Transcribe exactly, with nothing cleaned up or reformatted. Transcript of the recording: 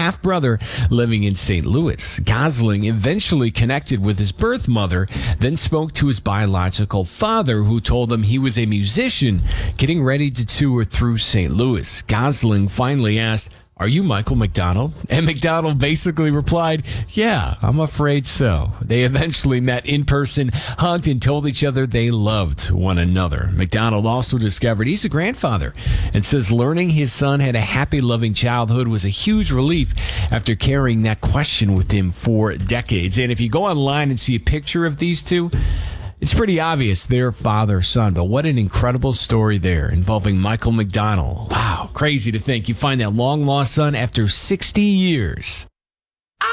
half-brother living in Saint Louis. Gosling eventually connected with his birth mother, then spoke to his biological father, who told him he was a musician getting ready to tour through Saint Louis. Gosling finally asked, "Are you Michael McDonald?" And McDonald basically replied, "Yeah, I'm afraid so." They eventually met in person, hugged, and told each other they loved one another. McDonald also discovered he's a grandfather and says learning his son had a happy, loving childhood was a huge relief after carrying that question with him for decades. And if you go online and see a picture of these two, it's pretty obvious they're father-son, but what an incredible story there involving Michael McDonald. Wow, crazy to think you find that long-lost son after sixty years.